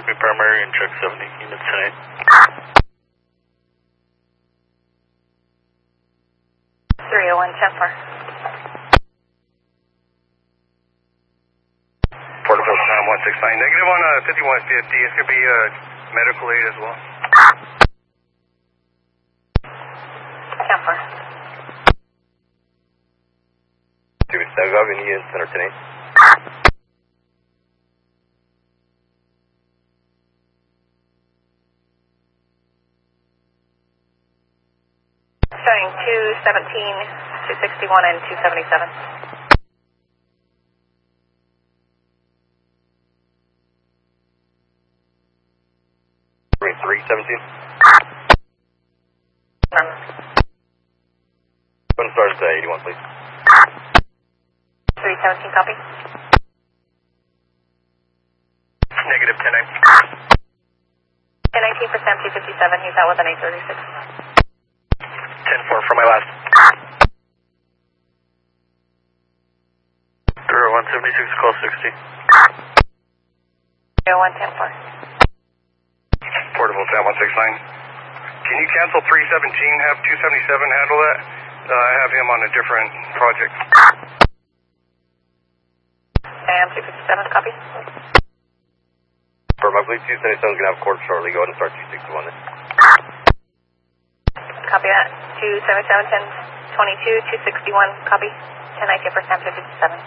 Copy primary and check 70 units tonight. Portable time 169. Negative on 5150. It's going to be medical aid as well. 2 weeks, I've got any units center tonight. Showing 217, 261, and 277. Ring 317. One stars to 81, please. 317, copy. Negative 10-9. 1019 for Sam 257, he's out with an 836. 10-4 for my last. 176, call 60. 0110-4. Portable time 169. Can you cancel 317, have 277 handle that? I have him on a different project. Sam 257, copy. I believe 277 is going to have court shortly. Go ahead and start 261 then. Copy that. 277, 1022, 261, copy. 1019 for Sam 257.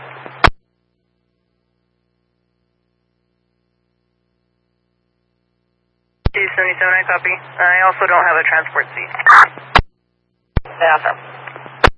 I copy. I also don't have a transport seat. Yeah, sir.